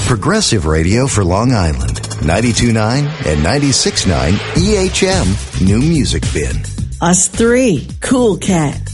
Progressive Radio for Long Island. 92.9 and 96.9 EHM New Music Bin. Us three. Cool Cat.